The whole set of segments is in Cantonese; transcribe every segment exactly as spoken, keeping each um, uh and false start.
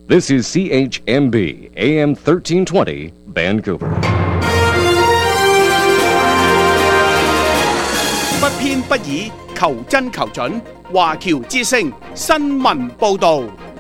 This is C H M B, A M thirteen twenty, Vancouver. 不偏不倚，求真求準。華僑之聲新聞報導。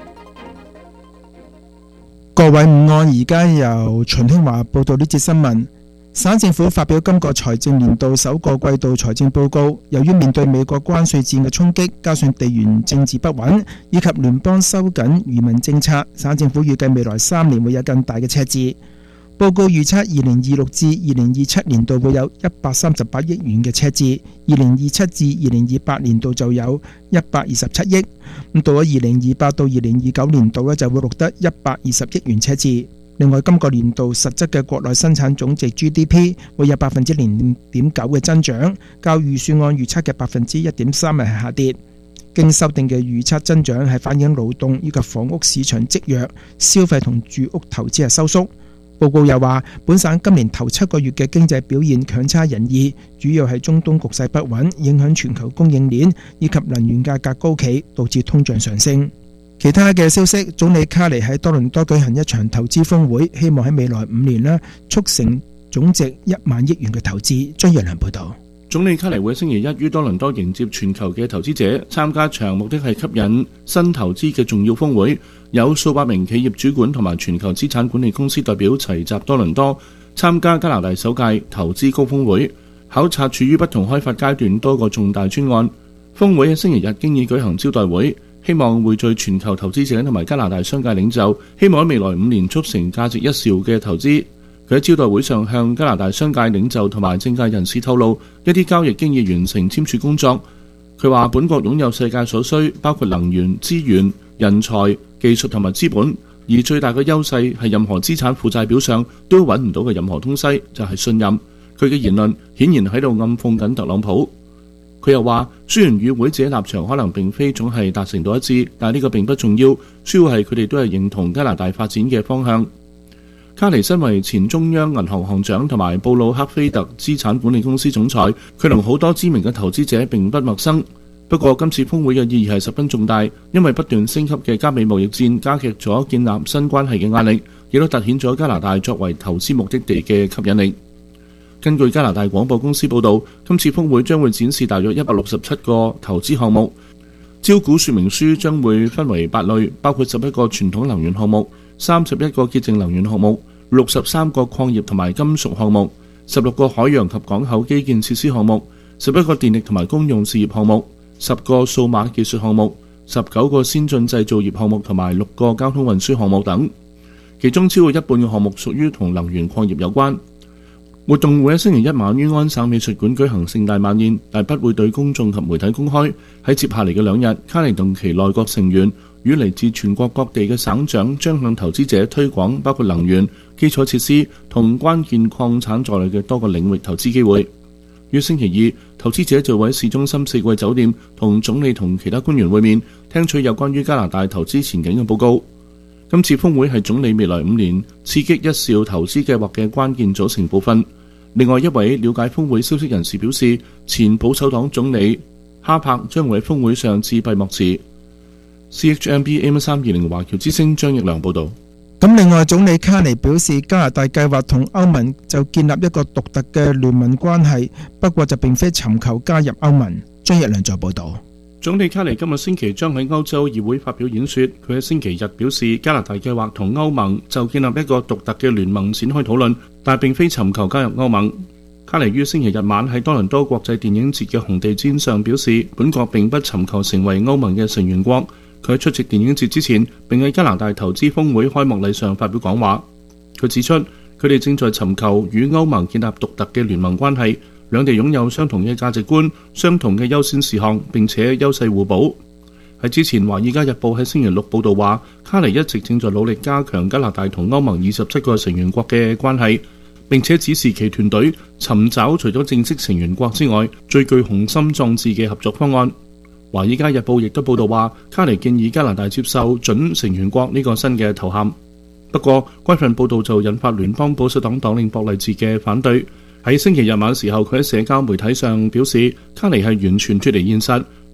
各位午安，而家由秦興華報道呢節新聞。省政府發表今個財政年度首個季度財政報告，由於面對美國關稅戰嘅衝擊，加上地緣政治不穩，以及聯邦收緊移民政策，省政府預計未來三年會有更大嘅赤字。報告預測二零二六至二零二七年度會有一百三十八億元嘅赤字，二零二七至二零二八年度就有一百二十七億，咁到咗二零二八到二零二九年度呢，就會錄得一百二十億元赤字。另外，今個年度實質嘅國內生產總值 G D P 會有百分之零點九嘅增長，較預算案預測嘅百分之一點三係下跌。經修訂嘅預測增長係反映勞動以及房屋市場積弱，消費同住屋投資係收縮。報告又話，本省今年頭七個月嘅經濟表現強差人意，主要係中東局勢不穩，影響全球供應鏈，以及能源價格高企，導致通脹上升。其他嘅消息，總理卡尼喺多倫多舉行一場投資峰會，希望喺未來五年呢促成總值一萬億元嘅投資。張若良報導。 總理卡尼會星期一於多倫多迎接全球嘅投資者參加場，目的係吸引新投資嘅重要峰會，有數百名企業主管同埋全球資產管理公司代表齊集多倫多參加加拿大首屆投資高峰會，考察處於不同開發階段多個重大專案。峰會喺星期日經已舉行招待會，希望匯聚全球投資者同埋加拿大商界領袖，希望喺未來五年促成價值一兆嘅投資。佢喺招待會上向加拿大商界領袖同埋政界人士透露，一啲交易經已完成簽署工作。佢話本國擁有世界所需，包括能源、資源、人才、技術同埋資本，而最大嘅優勢係任何資產負債表上都揾唔到嘅任何東西，就係信任。佢嘅言論顯然喺度暗諷緊特朗普。佢又話，雖然與會者立場可能並非總係達成到一致，但呢個並不重要，主要係佢哋都係認同加拿大發展嘅方向。卡尼身為前中央銀行行長同埋布魯克菲特資產管理公司總裁，佢同好多知名嘅投資者並不陌生。不過今次峰會嘅意義係十分重大，因為不斷升級嘅加美貿易戰加劇咗建立新關係嘅壓力，亦都凸顯咗加拿大作為投資目的地嘅吸引力。根據加拿大廣播公司報導，今次峰會將會展示大約一百六十七個投資項目，招股說明書將會分為八類，包括十一個傳統能源項目、三十一個潔淨能源項目、六十三個礦業同埋金屬項目、十六個海洋及港口基建設施項目、十一個電力同埋公用事業項目、十個數碼技術項目、十九個先進製造業項目同埋六個交通運輸項目等。其中超過一半嘅項目屬於同能源礦業有關。活動會喺星期一晚於安省美術館舉行盛大晚宴，但不會對公眾及媒體公開。喺接下嚟嘅兩日，卡尼同其內閣成員與嚟自全國各地嘅省長將向投資者推廣包括能源、基礎設施同關鍵礦產在內嘅多個領域投資機會。於星期二，投資者就會喺市中心四季酒店同總理同其他官員會面，聽取有關於加拿大投資前景嘅報告。今次峰會係總理未來五年刺激一兆投資計劃嘅關鍵組成部分。另外一位了解峰會消息人士表示，前保守黨總理哈柏將會喺峰會上致閉幕詞。C H M B A M 三二零華僑之聲張奕良報導。 咁另外，總理卡尼表示，加拿大計劃同歐盟就建立一個獨特嘅聯盟關係，不過就並非尋求加入歐盟。張奕良再報導。 總理卡尼今個星期將喺歐洲議會發表演說，佢喺星期日表示，加拿大計劃同歐盟就建立一個獨特嘅聯盟展開討論，但並非尋求加入歐盟。卡尼於星期日晚喺多倫多國際電影節嘅紅地毯上表示，本國並不尋求成為歐盟嘅成員國。佢喺出席電影節之前，並喺加拿大投資峰會開幕禮上發表講話。佢指出，佢哋正在尋求與歐盟建立獨特嘅聯盟關係。兩地擁有相同嘅價值觀、相同嘅優先事項，並且優勢互補。喺之前，《華爾街日報》喺星期六報導話，卡尼一直正在努力加強加拿大同歐盟二十七個成員國嘅關係，並且指示其團隊尋找除咗正式成員國之外最具雄心壯志嘅合作方案。《華爾街日報》亦都報導話，卡尼建議加拿大接受準成員國呢個新嘅頭銜。不過，該份報導就引發聯邦保守黨黨領博勵治嘅反對。喺星期日晚時候，佢喺社交媒體上表示，卡尼係完全脫離現實，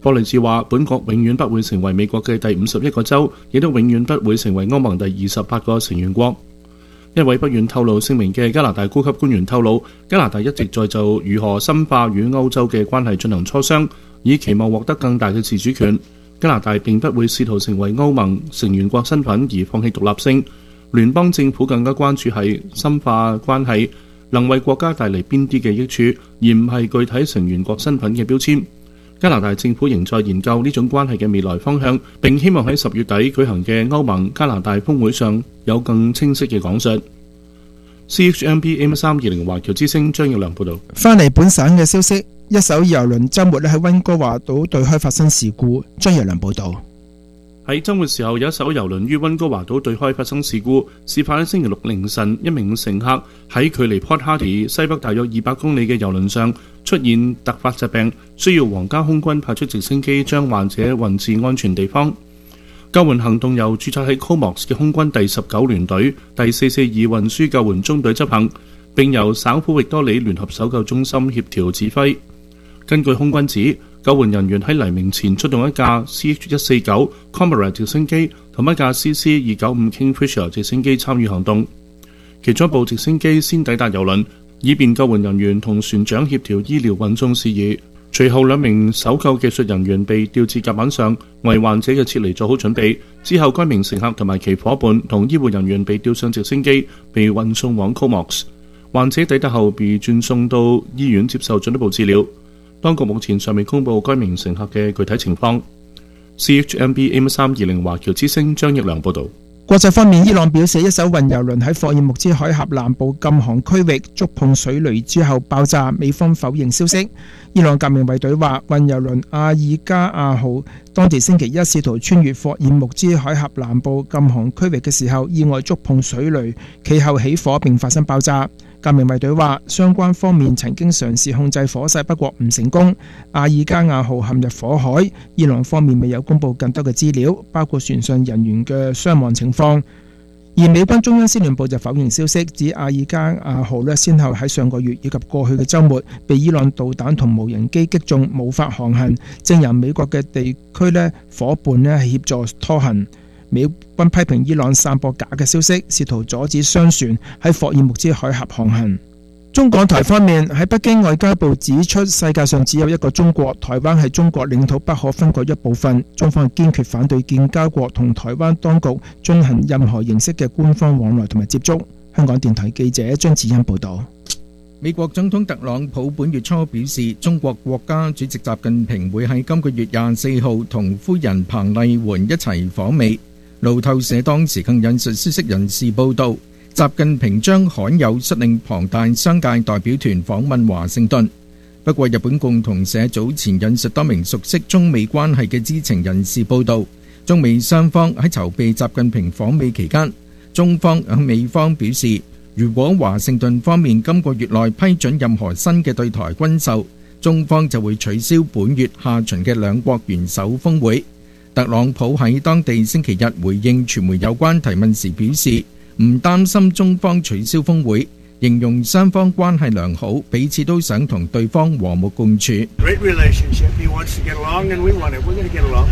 波利茲話：本國永遠不會成為美國嘅第五十一個州，亦都永遠不會成為歐盟第二十八個成員國。一位不願透露姓名嘅加拿大高級官員透露，加拿大一直在就如何深化與歐洲嘅關係進行磋商，以期望獲得更大嘅自主權。加拿大並不會試圖成為歐盟成員國身份而放棄獨立性。聯邦政府更加關注係深化關係能為國家帶嚟邊啲嘅益處，而唔係具體成員國身份嘅標籤。加拿大政府仍在研究呢種關係嘅未來方向，並希望喺十月底舉行嘅歐盟加拿大峰會上有更清晰嘅講述。C H M B A 三二零華僑之聲張奕良報導。 翻嚟本省嘅消息，一艘郵輪週末咧喺溫哥華島對開發生事故。張奕良報導。 喺週末時候，有一艘郵輪於溫哥華島對開發生事故。事發喺星期六凌晨，一名乘客喺距離 Port Hardy 西北大約二百公里嘅郵輪上出現突發疾病，需要皇家空軍派出直升機將患者運至安全地方。救援行動由駐紮喺 Comox 嘅空軍第十九聯隊第四四二運輸救援中隊執行，並由省府域多里聯合搜救中心協調指揮。根據空軍指，救援人員喺黎明前出動一架 C H 一四九 Comrade 直升機同一架 C C 二九五 Kingfisher 直升機參與行動。其中一部直升機先抵達郵輪，以便救援人員同船長協調醫療運送事宜。隨後兩名搜救技術人員被調至甲板上，為患者嘅撤離做好準備。之後，該名乘客同埋其夥伴同醫護人員被吊上直升機，被運送往 Comox。患者抵達後被轉送到醫院接受進一步治療。當局目前尚未公布該名乘客嘅具體情況。C H M B A 三二零華僑之聲張奕良報導。 國際方面，伊朗表示一艘運油輪喺霍爾木茲海峽南部禁航區域觸碰水雷之後爆炸，美方否認消息。伊朗革命衛隊話，運油輪阿爾加亞號當地星期一試圖穿越霍爾木茲海峽南部禁航區域嘅時候，意外觸碰水雷，其後起火並發生爆炸。革命衛隊話，相關方面曾經嘗試控制火勢，不過唔成功。阿爾加亞號陷入火海，伊朗方面未有公布更多嘅資料，包括船上人員嘅傷亡情況。而美軍中央司令部就否認消息，指阿爾加亞號咧先後喺上個月以及過去嘅週末被伊朗導彈同無人機擊中，無法航行，正由美國嘅地區咧夥伴咧協助拖行。美軍批評伊朗散播假嘅消息，試圖阻止商船喺霍爾木茲海峽航行。中港台方面，喺北京外交部指出，世界上只有一個中國，台灣係中國領土不可分割一部分。中方堅決反對建交國同台灣當局進行任何形式嘅官方往來同埋接觸。香港電台記者張子欣報道。 美國總統特朗普本月初表示，中國國家主席習近平會喺今個月廿四號同夫人彭麗媛一齊訪美。路透社當時更引述消息人士報道，習近平將罕有率領龐大商界代表團訪問華盛頓。不過，日本共同社早前引述多名熟悉中美關係嘅知情人士報道，中美雙方喺籌備習近平訪美期間，中方向美方表示，如果華盛頓方面今個月內批准任何新嘅對台軍售，中方就會取消本月下旬嘅兩國元首峰會。特朗普喺當地星期日回應傳媒有關提問時表示，唔擔心中方取消峰會，形容雙方關係良好，彼此都想同對方和睦共處。 Great relationship. He wants to get along, and we want it. We're going to get along.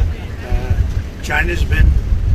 Uh, China's been,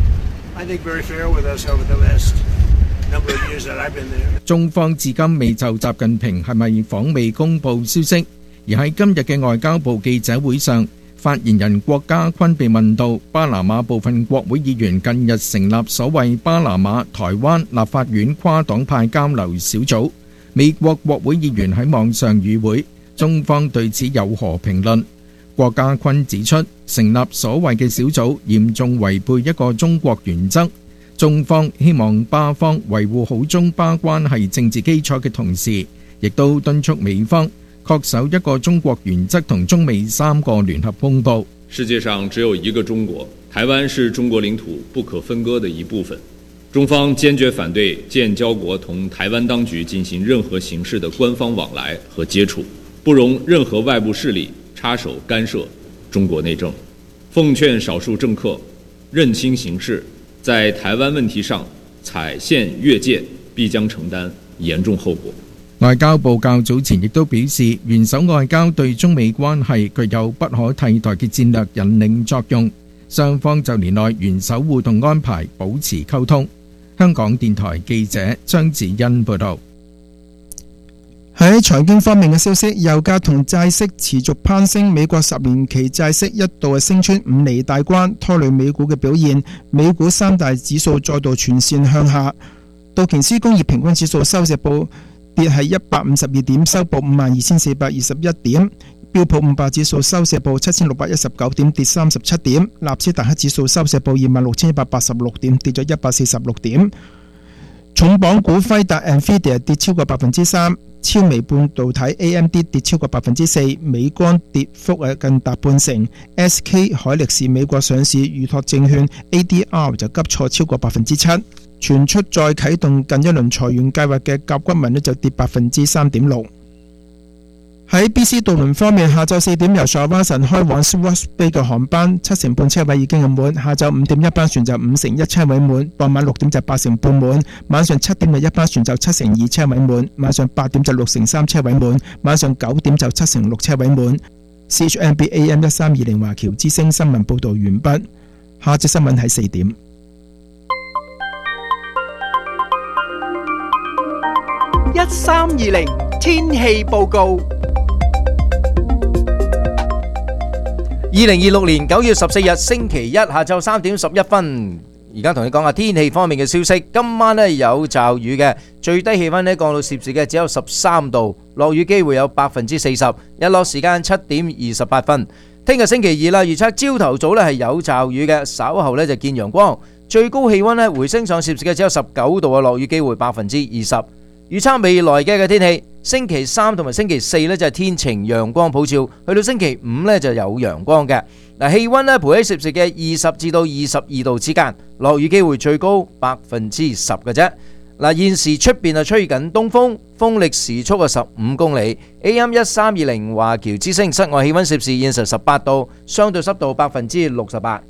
I think, very fair with us over the last number of years that I've been there. 中方至今未就習近平係咪訪美公布消息，而喺今日嘅外交部記者會上，發言人郭家坤被問到巴拿馬部分國會議員近日成立所謂巴拿馬台灣立法院跨黨派交流小組，美國國會議員喺網上與會，中方對此有何評論？郭家坤指出，成立所謂嘅小組嚴重違背一個中國原則，中方希望巴方維護好中巴關係政治基礎嘅同時，亦都敦促美方恪守一個中國原則同中美三個聯合公報。 世界上只有一個中國，台灣是中國領土不可分割的一部分。中方堅決反對建交國同台灣當局進行任何形式的官方往來和接觸，不容任何外部勢力插手干涉中國內政。奉勸少數政客認清形勢，在台灣問題上踩線越界，必將承擔嚴重後果。 外交部較早前亦都表示，元首外交對中美關係具有不可替代嘅戰略引領作用，雙方就年內元首互動安排保持溝通。香港電台記者張子欣報道。 喺財經方面嘅消息，油價同債息持續攀升，美國十年期債息一度係升穿五厘大關，拖累美股嘅表現。美股三大指數再度全線向下，道瓊斯工業平均指數收市報跌係一百五十二點，收報五萬二千四百二十一點。標普五百指數收市報七千六百一十九點，跌三十七點。納斯達克指數收市報二萬六千一百八十六點，跌咗一百四十六點。重磅股輝達 Nvidia 跌超過百分之三，超微半導體 A M D 跌超過百分之四，美光跌幅係近達半成。S K 海力士美國上市預託證券 A D R 就急挫超過百分之七，傳出再啟動近一輪裁員計劃嘅甲骨文呢就跌百分之三點六。喺 B C 渡輪方面，下晝四點由索瓦神開往 Swartz Bay 嘅航班，七成半車位已經係滿；下晝五點一班船就五成一車位滿，傍晚六點就八成半滿；晚上七點嘅一班船就七成二車位滿，晚上八點就六成三車位滿，晚上九點就七成六車位滿。C H N B A M 一三二零華僑之聲新聞報導完畢，下節新聞喺四點。 一三二零天氣報告。 二零二六年九月十四日星期一下晝三點十一分，而家同你講下天氣方面嘅消息。今晚呢有驟雨嘅，最低氣溫呢降到攝氏嘅只有十三度，落雨機會有百分之四十，日落時間七點二十八分。聽日星期二啦，預測朝頭早呢係有驟雨嘅，稍後呢就見陽光，最高氣溫呢回升上攝氏嘅只有十九度啊，落雨機會百分之二十。預測未來嘅嘅天氣，星期三同埋星期四呢就係天晴陽光普照，去到星期五呢就有陽光嘅。嗱，氣溫呢徘喺攝氏嘅二十至到二十二度之間，落雨機會最高百分之十嘅啫。嗱，現時出邊啊吹緊東風，風力時速啊十五公里。A M 一三二零華僑之聲，室外氣溫攝氏現時十八度，相對濕度百分之六十八。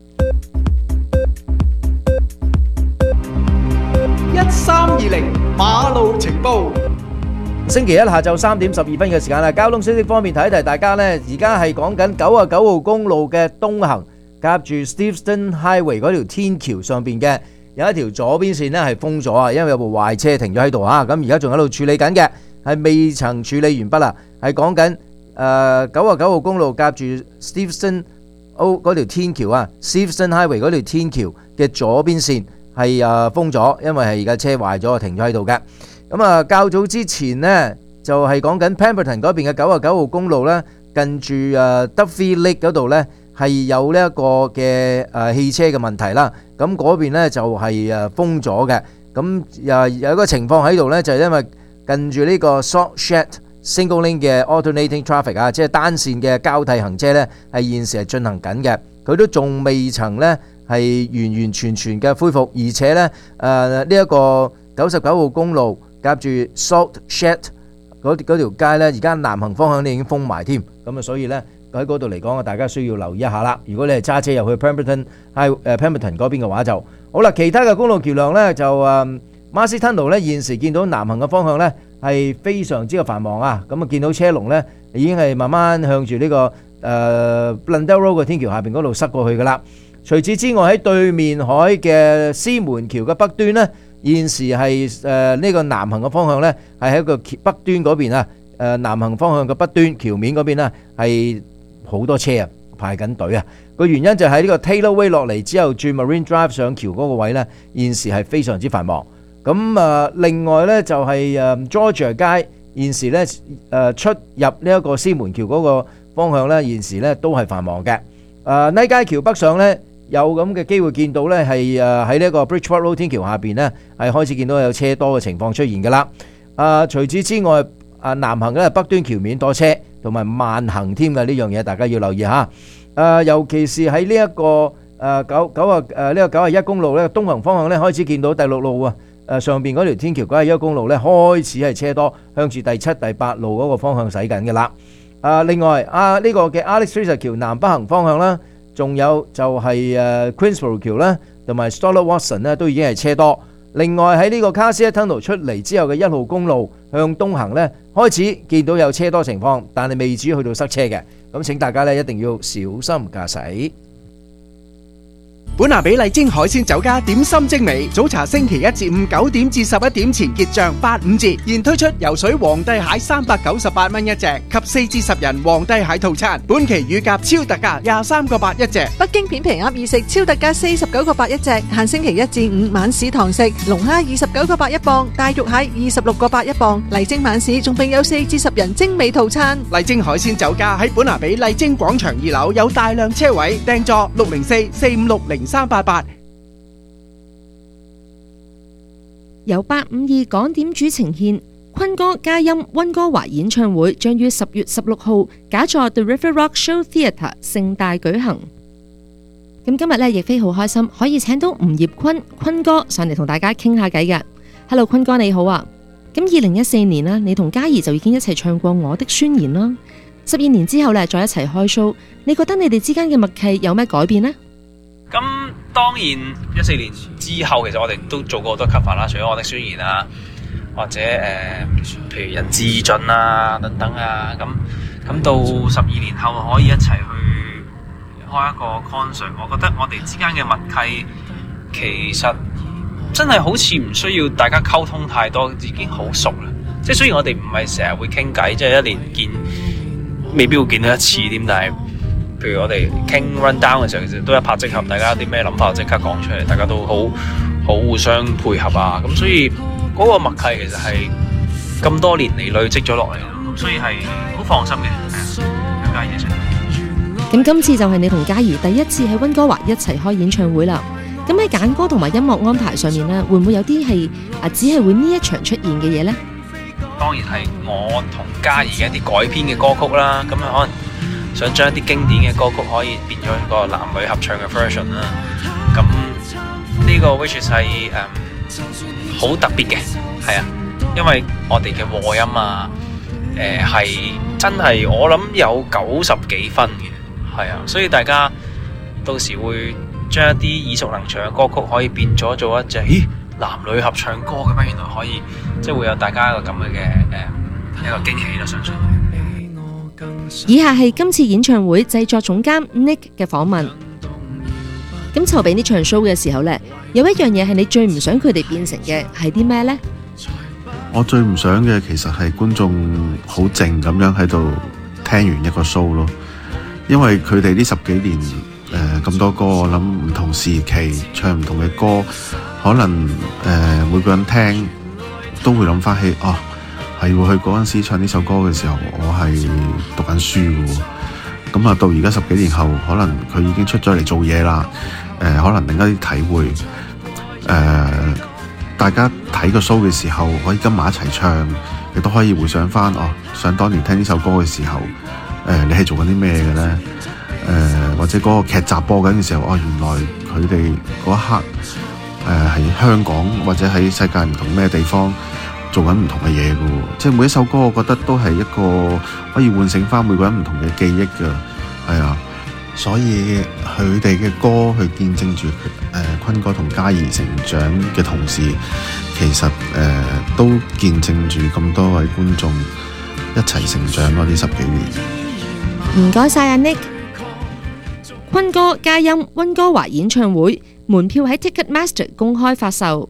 一三二零馬路情報。 星期一下晝三點十二分嘅時間啦，交通消息方面提一提大家呢，而家係講緊九十九號公路嘅東行，夾住 Steveston Highway 嗰條天橋上邊嘅有一條左邊線呢係封咗啊，因為有部壞車停咗喺度啊，咁而家仲喺度處理緊嘅，係未曾處理完畢啦，係講緊誒九十九號公路夾住 Steveston O 嗰條天橋啊 ，Steveston Highway 嗰條天橋嘅左邊線。係誒封咗，因為係而家車壞咗，停咗喺度嘅。咁啊，較早之前呢，就係講緊 Pemberton 嗰邊嘅九十九號公路呢，近住誒 Duffy Lake 嗰度呢，係有呢一個嘅誒汽車嘅問題啦。咁嗰邊呢就係誒封咗嘅。咁誒有一個情況喺度呢，就係因為近住呢個 Sault Ste. Single Lane 嘅 Alternating Traffic 啊，即係單線嘅交替行車呢，係現時係進行緊嘅。佢都仲未曾呢。係完完全全嘅恢復，而且呢，誒呢一個九十九號公路夾住 Sault Ste. 嗰嗰條街呢，而家南行方向呢已經封埋添，咁啊，所以呢，喺嗰度嚟講啊，大家需要留意一下啦。如果你係揸車入去 Pemberton 係誒 Pemberton 嗰邊嘅話就好啦。其他嘅公路橋梁呢，就誒 Marcy Tunnel 呢，現時見到南行嘅方向呢係非常之嘅繁忙啊，咁啊見到車龍呢已經係慢慢向住呢個誒 Blundell Road 嘅天橋下邊嗰度塞過去噶啦。除此之外，喺對面海嘅獅門橋嘅北端呢，現時係誒呢個南行嘅方向呢，係喺個北端嗰邊啊。誒南行方向嘅北端橋面嗰邊呢，係好多車啊，排緊隊啊。個原因就喺呢個 Taylor Way 落嚟之後，轉 Marine Drive 上橋嗰個位呢，現時係非常之繁忙。咁啊，另外呢，就係誒 Georgia 街，現時呢誒出入呢一個獅門橋嗰個方向呢，現時呢都係繁忙嘅。誒呢街橋北上呢，有咁嘅機會見到呢，係誒喺呢一個 Bridgewater Road 天橋下邊呢，係開始見到有車多嘅情況出現㗎啦。啊，除此之外，啊南行嘅北端橋面多車，同埋慢行添嘅呢樣嘢，大家要留意下。誒，尤其是喺呢一個誒九九啊誒呢個九十一公路呢，東行方向呢，開始見到第六路啊誒上邊嗰條天橋九十一公路呢，開始係車多，向住第七、第八路嗰個方向駛緊嘅啦。啊，另外啊呢個嘅 Alex Fraser 橋南北行方向啦。仲有就係誒 Queensborough 橋啦，同埋 Stollert Watson 咧都已經係車多。 另外喺呢個卡斯一 Tunnel 出嚟之後嘅一號公路向東行呢，開始見到有車多情況，但係未至於去到塞車嘅。咁請大家呢一定要小心駕駛。 本拿比麗晶海鮮酒家點心精美，早茶星期一至五九點至十一點前結賬八五折，現推出游水皇帝蟹三百九十八蚊一隻及四至十人皇帝蟹套餐，本期乳鴿超特價廿三個八一隻。 北京片皮鴨二食超特價四十九個八一隻，限星期一至五晚市堂食，龍蝦二十九個八一磅，大肉蟹二十六個八一磅。麗晶晚市仲並有四至十人精美套餐。 麗晶海鮮酒家喺本拿比麗晶廣場二樓有大量車位，訂座六零四四五六零三八八。 由八五二港點主呈獻坤哥嘉音溫哥華演唱會，將於十月十六號假座 The River Rock Show Theatre 盛大舉行。咁今日咧亦非好開心，可以請到吳業坤坤哥上嚟同大家傾下偈嘅。Hello， 坤哥你好啊！咁二零一四年啦，你同嘉怡就已經一齊唱過《我的宣言》啦。十二年之後咧，再一齊開 show，你覺得你哋之間嘅默契有咩改變呢？ 咁當然一四年之後，其實我哋都做過好多 cover 啦，除咗《我的宣言》啊，或者誒、呃，譬如人之進啊等等啊，咁咁到十二年後可以一齊去開一個 concert， 我覺得我哋之間嘅默契其實真係好似唔需要大家溝通太多，已經好熟啦。即係雖然我哋唔係成日會傾偈，即係一年見未必會見到一次添，但係譬如我哋傾 run down 嘅時候，其實都一拍即合，大家有啲咩諗法即刻講出嚟，大家都好好互相配合啊！咁所以嗰個默契其實係咁多年嚟累積咗落嚟，咁所以係好放心嘅。更加嘢食。 咁今次就係你同嘉怡第一次喺溫哥華一齊開演唱會啦。咁喺揀歌同埋音樂安排上面呢，會唔會有啲係啊只係會呢一場出現嘅嘢呢？ 當然係我同嘉怡嘅一啲改編嘅歌曲啦，咁啊可能想將一啲經典嘅歌曲可以變咗一個男女合唱嘅 version 啦。咁呢個 which is 係誒好特別嘅，係啊，因為我哋嘅和音啊，誒、呃、係真係我諗有九十幾分嘅，係啊，所以大家到時會將一啲耳熟能詳嘅歌曲可以變咗做一隻咦男女合唱歌嘅咩？原來可以即係會有大家一個咁樣嘅誒一個驚喜啦！相信。 以下係今次演唱會製作總監 Nick 嘅訪問。咁籌備呢場 show 嘅時候呢，有一樣嘢係你最唔想佢哋變成嘅係啲咩呢？ 我最唔想嘅其實係觀眾好靜咁樣喺度聽完一個 show 咯，因為佢哋呢十幾年誒咁、呃、多歌，我諗唔同時期唱唔同嘅歌，可能誒、呃、每個人聽都會諗翻起哦。係喎，佢嗰陣時唱呢首歌嘅時候，我係讀緊書嘅喎。咁啊，到而家十幾年後，可能佢已經出咗嚟做嘢啦。誒、呃，可能另一啲體會。誒、呃，大家睇個 show 嘅時候，可以跟埋一齊唱，亦都可以回想翻哦。想當年聽呢首歌嘅時候，誒、呃，你係做緊啲咩嘅咧？誒、呃，或者嗰個劇集播緊嘅時候，哦，原來佢哋嗰一刻誒喺、呃、香港或者喺世界唔同咩地方做緊唔同嘅嘢嘅，即係每一首歌，我覺得都係一個可以喚醒翻每個人唔同嘅記憶嘅，係啊，所以佢哋嘅歌去見證住誒坤哥同嘉怡成長嘅同時，其實誒、呃、都見證住咁多位觀眾一齊成長咯，呢十幾年。 唔該晒阿 Nick。坤哥嘉音溫哥華演唱會門票喺 Ticketmaster 公開發售。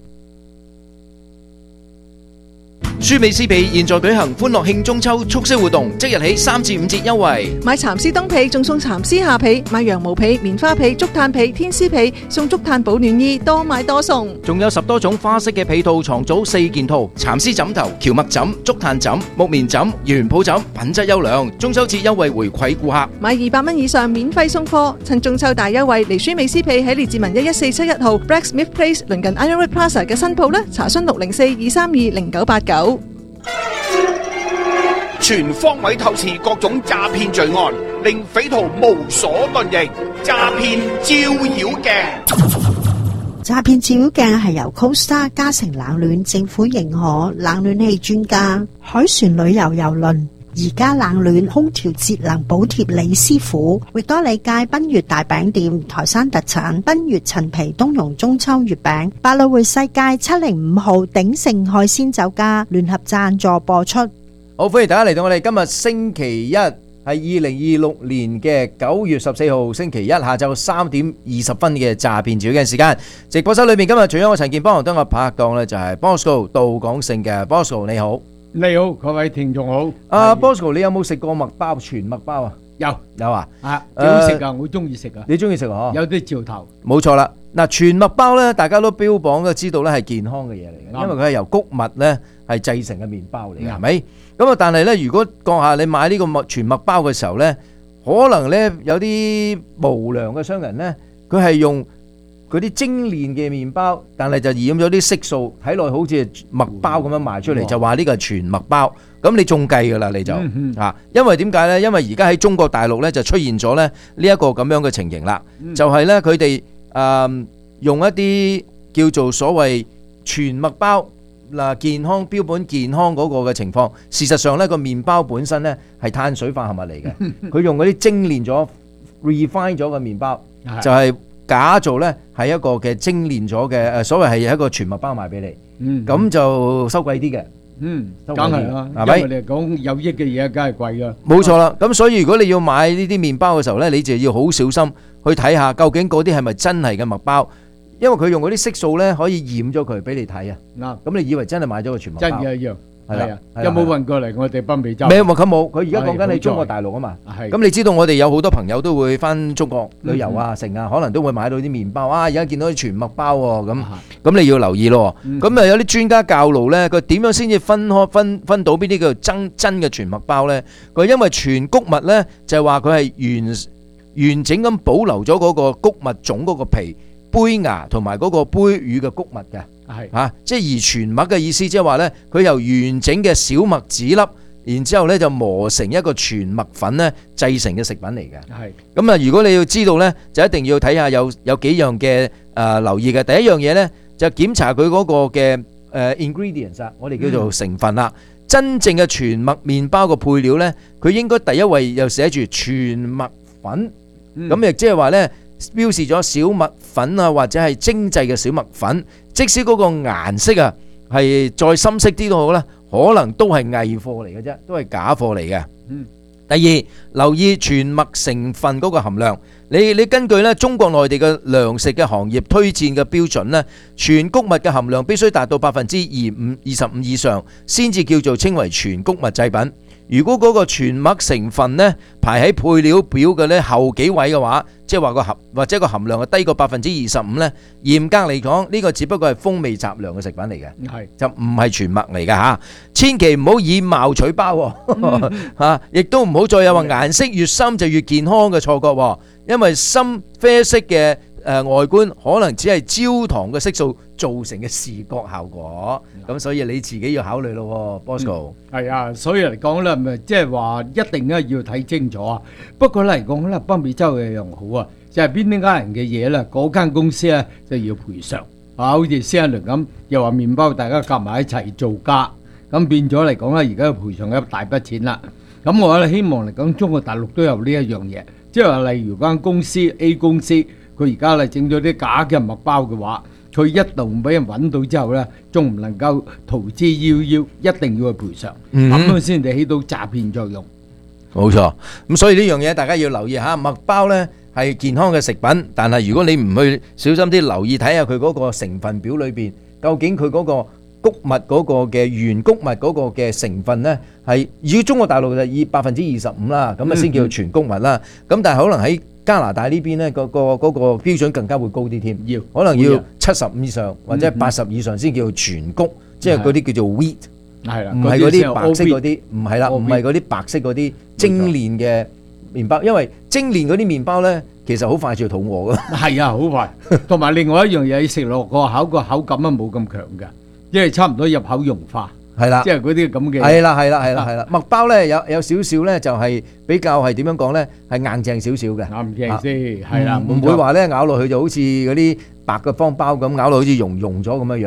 舒美詩被現在舉行歡樂慶中秋促銷活動，即日起三至五折優惠。 買蠶絲冬被仲送蠶絲下被，買羊毛被、棉花被、竹炭被、天絲被送竹炭保暖衣，多買多送。 仲有十多種花式嘅被套床組四件套，蠶絲枕頭、蕎麥枕、竹炭枕、木棉枕、原抱枕，品質優良。中秋節優惠回饋顧客， 買二百蚊以上免費送貨。趁中秋大優惠，嚟舒美詩被喺列治文一一四七一號 Blacksmith Place 鄰近 Ironwood Plaza 嘅新鋪啦，查詢六零四二三二零九八九。 全方位透視各種詐騙罪案，令匪徒無所遁形。詐騙照妖鏡， 詐騙照妖鏡係由 Costa 嘉誠冷暖政府認可冷暖氣專家海船旅遊郵輪宜家冷暖空調節能補貼李師傅，域多利街賓悅大餅店台山特產賓悅陳皮冬蓉中秋月餅，百老匯世界七零五號鼎盛海鮮酒家聯合贊助播出。 好，歡迎大家嚟到我哋今日星期一係二零二六年嘅九月十四號星期一下晝三點二十分嘅詐騙照嘅時間。直播室裏面今日除咗我陳健邦同我拍檔呢，就係 Bosco 杜廣勝嘅 Bosco， 你好。 你好，各位聽眾好。 阿 Bosco， 你有冇食過麥包全麥包啊？ 有有啊， 啊幾好食噶，我中意食啊。 你中意食啊？ 有啲兆頭。 冇錯啦，嗱全麥包咧，大家都標榜嘅知道咧係健康嘅嘢嚟嘅，因為佢係由穀物咧係製成嘅麵包嚟嘅，係咪？咁啊，但係咧，如果閣下你買呢個麥全麥包嘅時候咧，可能咧有啲無良嘅商人咧，佢係用嗰啲精煉嘅麵包，但係就染咗啲色素，睇落好似麥包咁樣賣出嚟，就話呢個係全麥包。咁你中計㗎啦，你就啊，因為點解咧？因為而家喺中國大陸咧就出現咗咧呢一個咁樣嘅情形啦，就係咧佢哋誒用一啲叫做所謂全麥包嗱健康標本健康嗰個嘅情況，事實上咧個麵包本身咧係碳水化合物嚟嘅，佢用嗰啲精煉咗 refine 咗嘅麵包，就係假做咧係一個嘅精煉咗嘅誒，所謂係一個全麥包賣俾你，咁就收貴啲嘅。 嗯，梗係啦， 係咪？ 因為嚟講有益嘅嘢，梗係貴噶。 冇錯啦，咁所以如果你要買呢啲麵包嘅時候咧，你就要好小心去睇下究竟嗰啲係咪真係嘅麥包，因為佢用嗰啲色素咧可以染咗佢俾你睇啊。嗱，咁你以為真係買咗個全麥包？真嘅一樣。係啦，有冇運過嚟我哋北美洲？未，佢冇，佢而家講緊你中國大陸啊嘛。係。咁你知道我哋有好多朋友都會翻中國旅遊啊、成啊，可能都會買到啲麵包啊。而家見到啲全麥包喎，咁咁你要留意咯。咁啊有啲專家教路咧，佢點樣先至分開分分到邊啲叫真真嘅全麥包咧？佢因為全穀物咧就係話佢係完完整咁保留咗嗰個穀物種嗰個皮、胚芽同埋嗰個胚乳嘅穀物嘅。係嚇，即係而全麥嘅意思，即係話咧，佢由完整嘅小麥籽粒，然之後咧就磨成一個全麥粉咧製成嘅食品嚟嘅。係咁啊！如果你要知道咧，就一定要睇下有有幾樣嘅誒留意嘅。第一樣嘢咧就檢查佢嗰個嘅誒 ingredients 啊，我哋叫做成分啦。真正嘅全麥麵包嘅配料咧，佢應該第一位又寫住全麥粉，咁亦即係話咧標示咗小麥粉啊，或者係精製嘅小麥粉。即使嗰個顏色啊係再深色啲都好啦，可能都係偽貨嚟嘅啫，都係假貨嚟嘅。嗯。第二，留意全麥成分嗰個含量。你你根據咧中國內地嘅糧食嘅行業推薦嘅標準咧，全穀物嘅含量必須達到百分之二五二十五以上，先至叫做稱為全穀物製品。如果嗰個全麥成分咧排喺配料表嘅咧後幾位嘅話，即係話個含或者個含量係低過百分之二十五咧，嚴格嚟講呢個只不過係風味雜糧嘅食品嚟嘅，係就唔係全麥嚟㗎嚇。千祈唔好以貌取包喎嚇，亦都唔好再有話顏色越深就越健康嘅錯覺喎，因為深啡色嘅誒外觀可能只係焦糖嘅色素造成嘅視覺效果，咁所以你自己要考慮咯，Bosco。 係啊，所以嚟講咧，咪即係話一定咧要睇清楚啊。不過嚟講咧，北美洲嘅樣好啊，就係邊啲家人嘅嘢咧，嗰間公司咧就要賠償啊。好似先一輪咁，又話麵包大家夾埋一齊造假，咁變咗嚟講咧，而家賠償一大筆錢啦。咁我咧希望嚟講，中國大陸都有呢一樣嘢，即係話例如間公司 A 公司，佢而家咧整咗啲假嘅麥包嘅話，佢一度俾人揾到之後咧，仲唔能夠逃之夭夭，一定要去賠償，咁樣先至起到詐騙作用。 冇錯，咁所以呢樣嘢大家要留意下，麥包咧係健康嘅食品，但係如果你唔去小心啲留意睇下佢嗰個成分表裏邊，究竟佢嗰個穀物嗰個嘅原穀物嗰個嘅成分咧係，如果中國大陸就以百分之二十五啦，咁啊先叫做全穀物啦。咁但係可能喺加拿大呢邊咧，個個嗰個標準更加會高啲添，要可能要七十五以上或者八十以上先叫做全穀，即係嗰啲叫做 wheat，係啦，唔係嗰啲白色嗰啲，唔係啦，唔係嗰啲白色嗰啲精煉嘅麵包，因為精煉嗰啲麵包咧，其實好快就要肚餓噶。係啊，好快。同埋另外一樣嘢，你食落個口個口感啊冇咁強㗎，因為差唔多入口融化。係啦，即係嗰啲咁嘅。係啦，係啦，係啦，係啦。麥包咧有有少少咧就係比較係點樣講咧，係硬淨少少嘅。硬淨先係啦，唔會話咧咬落去就好似嗰啲白嘅方包咁咬落好似溶溶咗咁樣樣。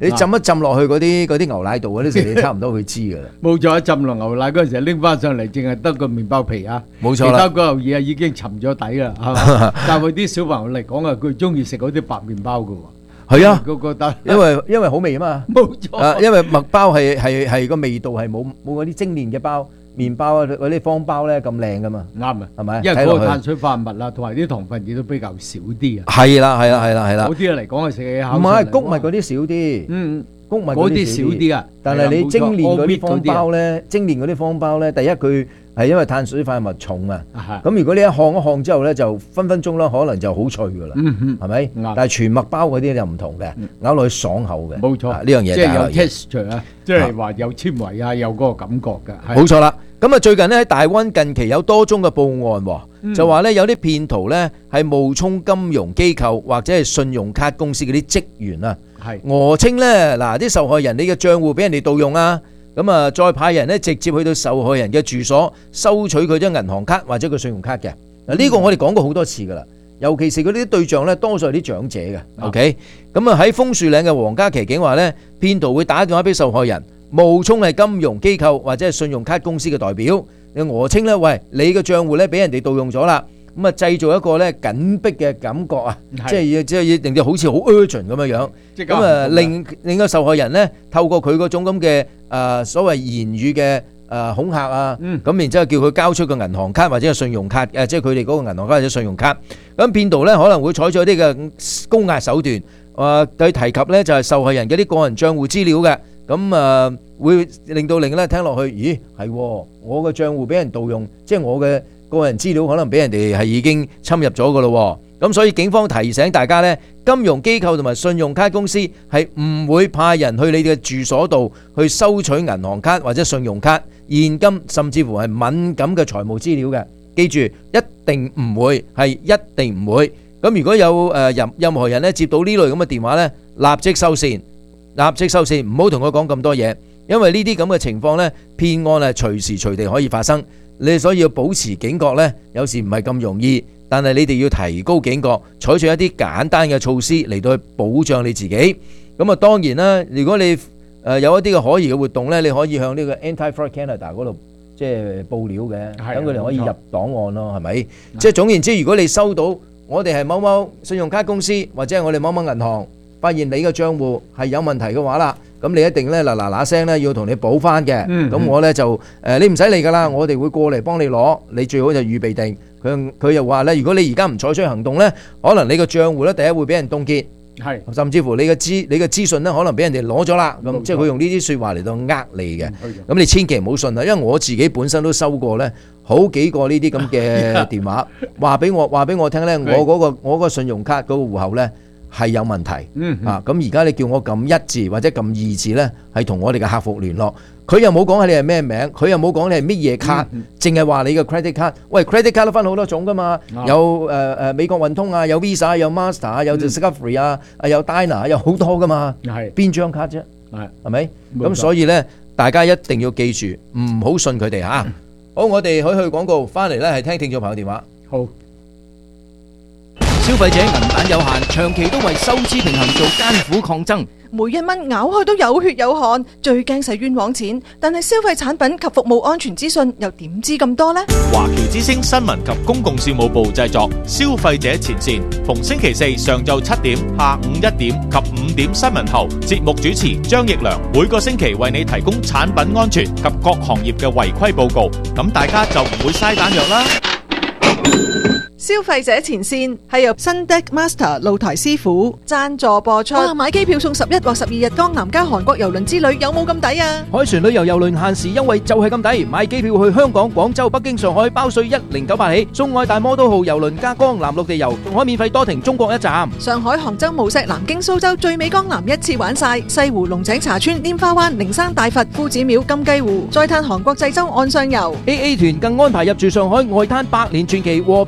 你浸一浸落去嗰啲嗰啲牛奶度嗰啲時，你差唔多會知㗎啦。 冇錯，一浸落牛奶嗰陣時拎翻上嚟，淨係得個麵包皮啊， 冇錯啦。 其他嗰嚿嘢已經沉咗底啦，係嘛？但係啲小朋友嚟講啊，佢中意食嗰啲白麵包㗎喎。 係啊， 佢覺得因為因為好味啊嘛。 冇錯。 啊，因為麥包係係係個味道係冇冇嗰啲精煉嘅包。麵包啊，嗰啲方包咧咁靚噶嘛， 啱啊， 係咪？ 因為嗰個碳水化合物啊，同埋啲糖分亦都比較少啲啊。 係啦，係啦，係啦，係啦。 嗰啲嚟講係食嘅考。 唔係谷物嗰啲少啲， 嗯， 谷物嗰啲少啲啊。 但係你精煉嗰啲方包咧，精煉嗰啲方包咧，第一佢係因為碳水化合物重啊。咁如果你一烘一烘之後咧，就分分鐘啦，可能就好脆噶啦，係咪？但係全麥包嗰啲就唔同嘅，咬落去爽口嘅。 冇錯， 呢樣嘢即係有 texture 啊，即係話有纖維啊，有嗰個感覺嘅。 冇錯啦。咁啊，最近咧喺大灣近期有多宗嘅報案，嗯、就話咧有啲騙徒咧係冒充金融機構或者係信用卡公司嗰啲職員啊，係訛稱咧嗱啲受害人你嘅賬戶俾人哋盜用啊，咁啊再派人咧直接去到受害人嘅住所收取佢張銀行卡或者個信用卡嘅。嗱呢個我哋講過好多次噶啦，尤其是嗰啲對象咧多數係啲長者嘅。嗯、OK，咁啊喺楓樹嶺嘅皇家騎警話咧，騙徒會打電話俾受害人，冒充係金融機構或者係信用卡公司嘅代表，你訛稱咧，喂，你嘅賬戶咧俾人哋盜用咗啦，咁啊製造一個咧緊迫嘅感覺啊，即係即係令到好似好 urgent 咁樣樣，咁啊令令個受害人咧透過佢嗰種咁嘅誒所謂言語嘅誒恐嚇啊，咁然之後叫佢交出個銀行卡或者係信用卡誒，即係佢哋嗰個銀行卡或者信用卡，咁騙徒咧可能會採取一啲嘅高壓手段，誒對提及咧就係受害人嘅啲個人賬戶資料嘅。咁啊，會令到令咧聽落去，咦係我嘅賬戶俾人盜用，即係我嘅個人資料可能俾人哋係已經侵入咗噶咯。咁所以警方提醒大家咧，金融機構同埋信用卡公司係唔會派人去你嘅住所度去收取銀行卡或者信用卡、現金，甚至乎係敏感嘅財務資料嘅。記住，一定唔會，係一定唔會。咁如果有誒任任何人咧接到呢類咁嘅電話咧，立即收線。立即收線，唔好同佢講咁多嘢，因為呢啲咁嘅情況呢，騙案係隨時隨地可以發生，你所以要保持警覺呢，有時唔係咁容易，但係你哋要提高警覺，採取一啲簡單嘅措施嚟到去保障你自己。咁啊，當然啦，如果你誒有一啲嘅可疑嘅活動呢，你可以向呢個 Anti-Fraud Canada 嗰度即係報料嘅，等佢哋可以入檔案咯，係咪？即係總言之，如果你收到我哋係某某信用卡公司或者係我哋某某銀行，發現你嘅賬戶係有問題嘅話啦，咁你一定咧嗱嗱嗱聲咧要同你補翻嘅。咁我咧就誒你唔使嚟噶啦，我哋會過嚟幫你攞。你最好就預備定。佢佢又話咧，如果你而家唔採取行動咧，可能你個賬戶咧第一會俾人凍結，係甚至乎你嘅資你嘅資訊咧可能俾人哋攞咗啦。咁即係佢用呢啲説話嚟到呃你嘅。咁你千祈唔好信啦，因為我自己本身都收過咧好幾個呢啲咁嘅電話，話俾我話俾我聽咧，我嗰個我個信用卡嗰個戶口咧係有問題，嗯嗯、啊！咁而家你叫我撳一字或者撳二字呢，係同我哋嘅客服聯絡。佢又冇講係你係咩名，佢又冇講你係乜嘢卡，淨係話你嘅 credit card。喂 ，credit card 都分好多種噶嘛，嗯、有誒誒、呃、美國運通啊，有 Visa， 有 Master， 有 Discovery 啊，啊有 Dina， 有好多噶嘛。係邊張卡啫？係係咪？咁所以呢，大家一定要記住，唔好信佢哋嚇。好，我哋去去廣告，翻嚟呢係聽聽眾朋友電話。好。 消費者銀彈有限，長期都為收支平衡做艱苦抗爭。 每一蚊咬開都有血有汗，最驚使冤枉錢。但係消費產品及服務安全資訊又點知咁多呢？ 華僑之聲新聞及公共事務部製作，消費者前線，逢星期四上晝七點、下午一點及五點新聞後，節目主持張奕良每個星期為你提供產品安全及各行業嘅違規報告，咁大家就唔會嘥彈藥啦。 消費者前線係由新 Deck Master 露台師傅贊助播出。哇！買機票送十一或十二日江南加韓國郵輪之旅有冇咁抵啊？ 海船旅遊郵輪限時優惠就係咁抵，買機票去香港、廣州、北京、上海包稅一零九八起，送愛大摩都號郵輪加江南陸地遊，仲可以免費多停中國一站。 上海、杭州、無錫、南京、蘇州最美江南一次玩晒，西湖、龍井茶村、拈花灣、靈山大佛、夫子廟、金雞湖，再嘆韓國濟州岸上遊。 A A 團更安排入住上海外灘百年傳奇和平飯店。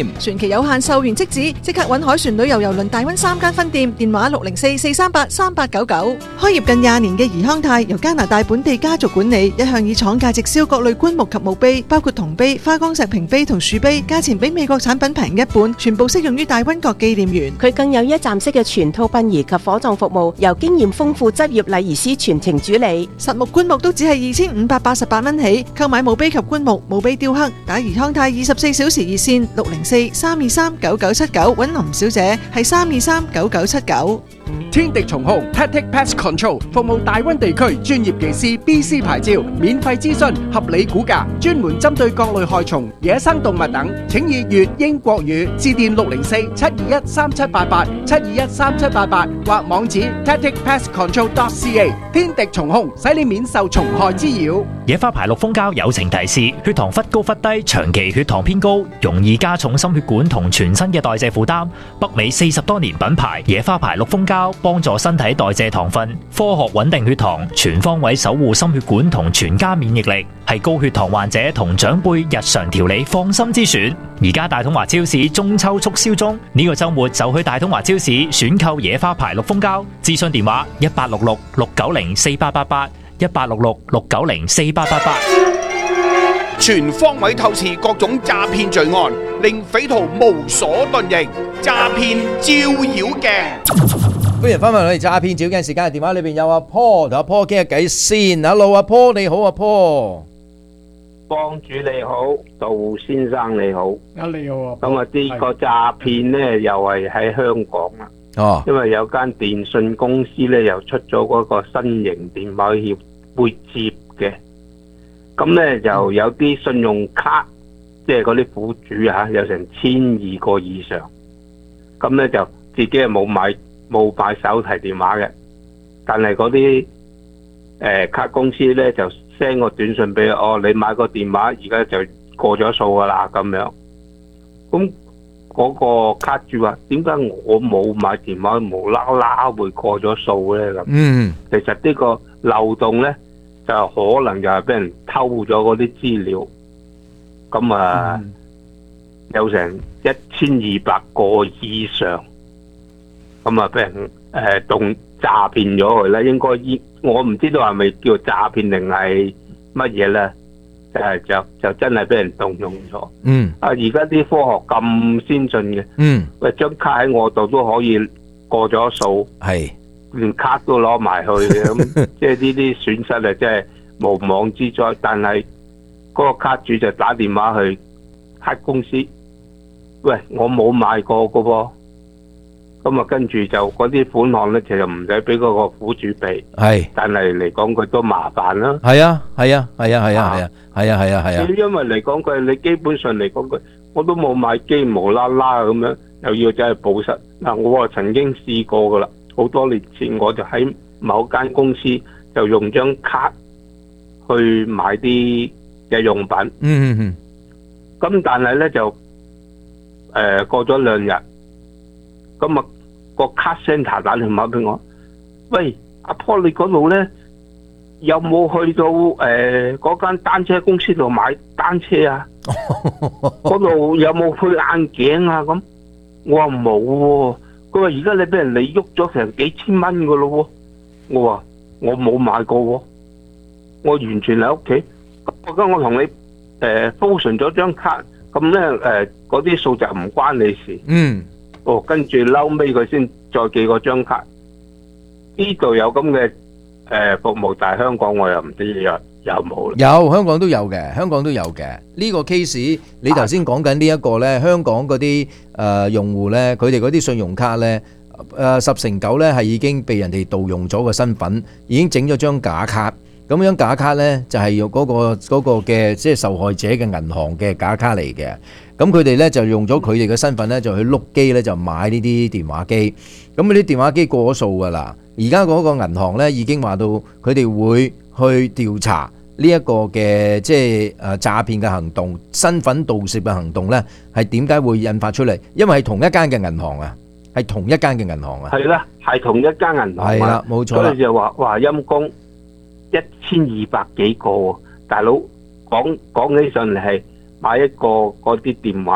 添。船期有限，售完即止，即刻揾海船旅遊郵輪大溫三間分店，電話六零四四三八三八九九。開業近廿年嘅怡康泰由加拿大本地家族管理，一向以廠價直銷各類棺木及墓碑，包括銅碑、花崗石屏碑同樹碑，價錢比美國產品平一半，全部適用於大溫閣紀念園。 佢更有一站式嘅全套殯儀及火葬服務，由經驗豐富執業禮儀師全程主理。 實木棺木都只係二千五百八十八蚊起，購買墓碑及棺木、墓碑雕刻，打怡康泰二十四小時熱線六零四三二三九九七九，揾林小姐係三二三九九七九。 天敵蟲控 Tactic Pest Control 服務大溫地區專業技師 B C 牌照，免費諮詢，合理估價，專門針對各類害蟲、野生動物等。請以粵英國語致電六零四七二一三七八八七二一三七八八或網址 tactic pest control dot c a。 天敵蟲控，使你免受蟲害滋擾。 野花牌綠蜂膠友情提示：血糖忽高忽低，長期血糖偏高，容易加重心血管同全身嘅代謝負擔。北美四十多年品牌野花牌綠蜂膠，幫助身體代謝糖分，科學穩定血糖，全方位守護心血管同全家免疫力，係高血糖患者同長輩日常調理放心之選。而家大統華超市中秋促銷中，呢個週末就去大統華超市選購野花牌綠蜂膠。諮詢電話一八六六六九零四八八八。一八六六六九零四八八八， 全方位透視各種詐騙罪案，令匪徒無所遁形。詐騙照妖鏡， 歡迎翻返嚟詐騙照鏡時間，電話裏邊有阿 Paul 同阿 Paul 傾下偈先。Hello， 阿 Paul 你好，阿 Paul。 幫主你好，杜先生你好。 啊你好啊。 咁啊，呢個詐騙咧又係喺香港啦。 哦， 因為有間電信公司咧，又出咗嗰個新型電話協會接嘅，咁咧就有啲信用卡，即係嗰啲苦主啊，有成千二個以上，咁咧就自己係冇買冇買手提電話嘅，但係嗰啲誒卡公司咧就 send 個短信俾佢，哦，你買個電話而家就過咗數噶啦，咁樣，咁。嗰個卡主話：點解我冇買電話，無啦啦會過咗數咧？咁， 嗯， 其實呢個漏洞咧，就可能就係俾人偷咗嗰啲資料，咁啊，嗯、有成一千二百個以上，咁啊俾人誒動詐騙咗佢咧。應該依我唔知道係咪叫詐騙定係乜嘢咧？誒就就真係俾人動用咗。 嗯。 啊！而家啲科學咁先進嘅。 嗯。 喂，張卡喺我度都可以過咗數。 係。 連卡都攞埋去嘅，咁即係呢啲損失啊，真係無妄之災。但係嗰個卡主就打電話去黑公司，喂，我冇買過嘅噃。咁啊，跟住就嗰啲款項咧，其實唔使俾嗰個苦主俾。係。但係嚟講，佢都麻煩啦。 係啊，係啊，係啊，係啊，係啊，係啊，係啊，係啊。 因為嚟講佢，你基本上嚟講佢，我都冇買機，無啦啦咁樣，又要真係報實。嗱，我啊曾經試過噶啦，好多年前我就喺某間公司就用張卡去買啲嘅用品。 嗯嗯嗯。 咁但係咧就誒過咗兩日，咁啊個卡 center 打電話俾我，喂，阿 Paul 你嗰度咧有冇去到誒嗰間單車公司度買單車啊？嗰度有冇配眼鏡啊？咁我話冇喎，佢話而家你俾人你喐咗成幾千蚊噶咯喎，我話我冇買過喎，我完全喺屋企，我跟我同你誒 fusion 咗張卡，咁咧誒嗰啲數就唔關你事。 嗯。 哦，跟住嬲尾佢先再寄嗰張卡，呢度有咁嘅誒服務，但係香港我又唔知有有冇。 有，香港都有嘅，香港都有嘅。呢個 case 你頭先講緊呢一個咧，香港嗰啲誒用戶咧，佢哋嗰啲信用卡咧，誒十成九咧係已經被人哋盜用咗個身份，已經整咗張假卡。咁樣假卡咧就係用嗰個嗰個嘅即係受害者嘅銀行嘅假卡嚟嘅。咁佢哋咧就用咗佢哋嘅身份咧，就去碌機咧就買呢啲電話機。咁嗰啲電話機過咗數㗎啦。而家嗰個銀行咧已經話到，佢哋會去調查呢一個嘅即係誒詐騙嘅行動、身份盜竊嘅行動咧，係點解會引發出嚟？因為係同一間嘅銀行啊，係同一間嘅銀行啊。 係啦，係同一間銀行。係啦， 冇錯啦。 所以就話話陰公一千二百幾個，大佬講講起上嚟係。買一個嗰啲電話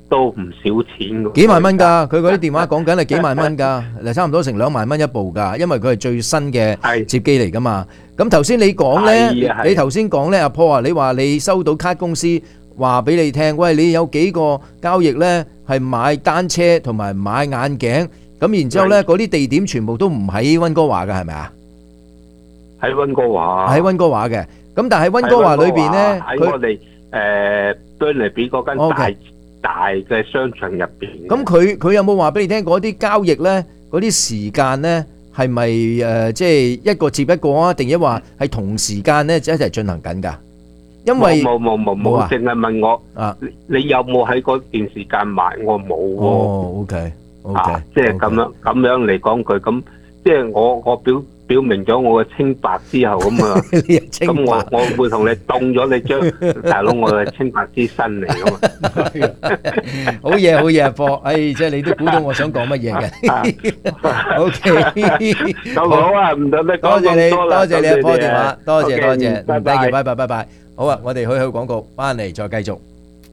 都唔少錢㗎。 幾萬蚊㗎，佢嗰啲電話講緊係幾萬蚊㗎，嗱差唔多成兩萬蚊一部㗎，因為佢係最新嘅接機嚟㗎嘛。咁頭先你講咧，你頭先講咧，阿 Paul 啊，你話你收到卡公司話俾你聽，喂，你有幾個交易咧係買單車同埋買眼鏡，咁然之後咧嗰啲地點全部都唔喺溫哥華㗎，係咪啊？ 喺溫哥華。 喺溫哥華嘅，咁但係喺溫哥華裏邊咧， 喺我哋誒Burnaby嗰間大大嘅商場入邊。 咁佢佢有冇話俾你聽嗰啲交易咧，嗰啲時間咧係咪誒即係一個接一個啊？定係話係同時間咧一齊進行緊㗎？因為冇冇冇冇，淨係問我啊，你有冇喺嗰段時間買？我冇喎。 哦，OK OK， 即係咁樣咁樣嚟講句，咁即係我我表表明咗我嘅清白之後咁啊，咁我我會同你凍咗你張大佬，我係清白之身嚟㗎嘛。 好嘢好嘢，波，誒即係你都估到我想講乜嘢嘅。OK， 好好啊，唔得得講咁多啦。 多謝你，多謝你阿波電話，多謝 OK， 多謝， 拜拜 thank you，拜拜拜拜。好啊，我哋去去廣告，翻嚟再繼續。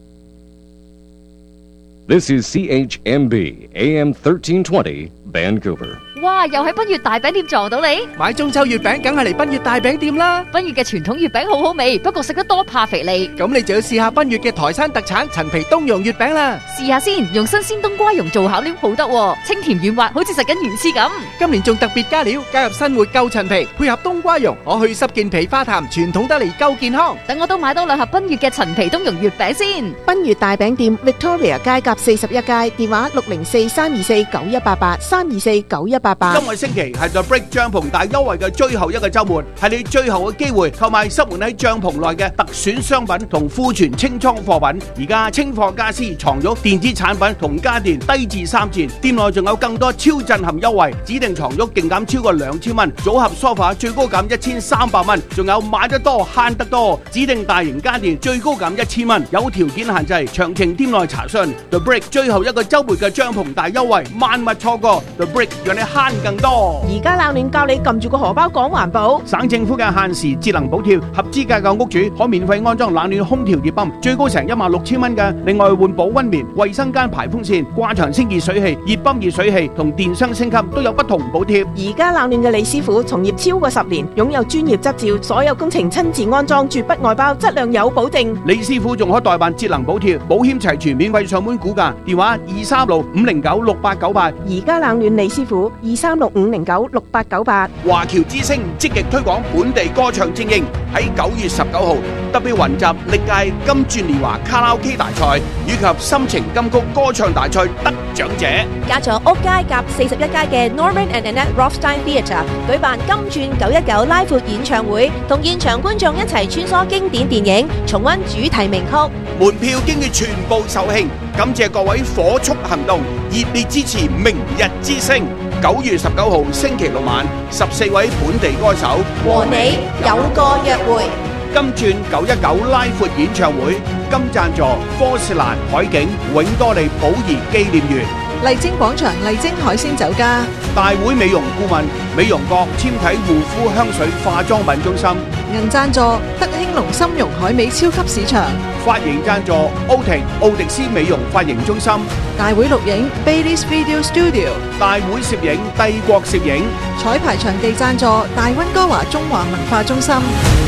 This is C H M B A M thirteen twenty Vancouver。 哇！又喺賓悅大餅店撞到你， 買中秋月餅梗係嚟賓悅大餅店啦！ 賓悅嘅傳統月餅好好味，不過食得多怕肥膩。 咁你就要試下賓悅嘅台山特產陳皮冬蓉月餅啦！ 試下先，用新鮮冬瓜蓉做餡料好得喎，清甜軟滑，好似食緊魚翅咁。 今年仲特別加料，加入新活夠陳皮，配合冬瓜蓉，可去濕健脾化痰，傳統得嚟夠健康。 等我都買多兩盒賓悅嘅陳皮冬蓉月餅先。 賓悅大餅店 Victoria 街甲四十一街，電話六零四三二四九一八八三二四九一八八。 今個星期係 The Brick 帳篷大優惠嘅最後一個週末，係你最後嘅機會購買濕門喺帳篷內嘅特選商品同庫存清倉貨品。而家清貨家私、床褥、電子產品同家電低至三折，店內仲有更多超震撼優惠，指定床褥勁減超過兩千蚊，組合 sofa 最高減一千三百蚊，仲有買得多慳得多，指定大型家電最高減一千蚊，有條件限制，詳情店內查詢。The Brick 最後一個週末嘅帳篷大優惠，萬勿錯過。The Brick 讓你慳更多。 而家冷暖教你撳住個荷包講環保。 省政府嘅限時節能補貼，合資格嘅屋主可免費安裝冷暖空調熱泵，最高成一萬六千蚊嘅。另外換保溫棉、衛生間排風扇、掛牆清熱水器、熱泵熱水器同電箱升級都有不同補貼。 而家冷暖嘅李師傅從業超過十年，擁有專業執照，所有工程親自安裝，絕不外包，質量有保證。 李師傅仲可代辦節能補貼，保險齊全，免費上門估價，電話二三六五零九六八九八。 而家冷暖李師傅二三六五零九六八九八。 華僑之聲積極推廣本地歌唱精英，喺九月十九號特別雲集歷屆金鑽年華卡拉 OK 大賽以及心情金曲歌唱大賽得獎者。 加咗屋街夾四十一街嘅 Norman and Annette Rothstein Theatre 舉辦金鑽九一九拉闊演唱會，同現場觀眾一齊穿梭經典電影，重溫主題名曲。 門票經已全部售罄，感謝各位火速行動，熱烈支持明日之星。九月十九號星期六晚，十四位本地歌手和你有個約會。 金鑽九一九拉闊演唱會，金贊助科士蘭海景永多利寶儀紀念園。 麗晶廣場麗晶海鮮酒家。 大會美容顧問美容閣纖體護膚香水化妝品中心。 銀贊助德興隆參茸海味超級市場。 髮型贊助奧婷奧迪斯美容髮型中心。 大會錄影 Bailey's Video Studio。 大會攝影帝國攝影。 彩排場地贊助大溫哥華中華文化中心。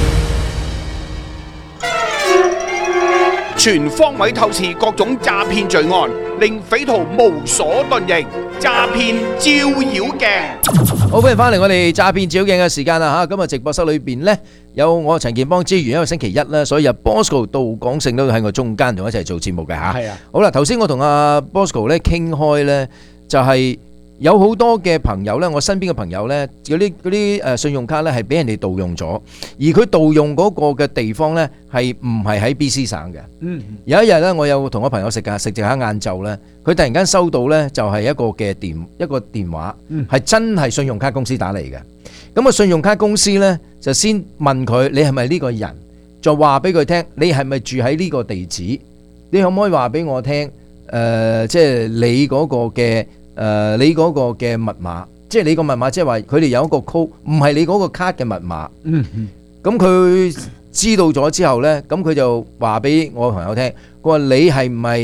全方位透視各種詐騙罪案，令匪徒無所遁形。詐騙照妖鏡。 好，歡迎翻嚟我哋詐騙照妖鏡嘅時間啦吓，今日直播室裏邊呢，有我陳健邦之餘，因為星期一啦，所以阿 Bosco 杜廣勝都喺我中間同我一齊做節目嘅吓。係啊。好啦，頭先我同阿 Bosco 咧傾開咧，就係、是。有好多嘅朋友咧，我身邊嘅朋友咧，嗰啲嗰啲誒信用卡咧係俾人哋盜用咗，而佢盜用嗰個嘅地方咧係唔係喺 B C 省嘅？嗯，有一日咧，我有同我朋友食㗎，食食下晏晝咧，佢突然間收到咧就係一個嘅電一個電話，係真係信用卡公司打嚟嘅。咁啊，信用卡公司咧就先問佢：你係咪呢個人？就話俾佢聽，你係咪住喺呢個地址？你可唔可以話俾我聽？誒，即係你嗰個嘅。誒、呃，你嗰個嘅密碼，即係你個密碼，即係話佢哋有一個 code，唔係你嗰個卡嘅密碼。嗯嗯。咁佢知道咗之後呢，咁佢就話俾我朋友聽，佢話你係唔係